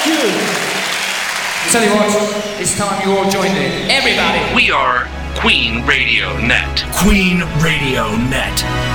Tell you what, it's time you all joined in. Everybody! We are Queen Radio Net. Queen Radio Net.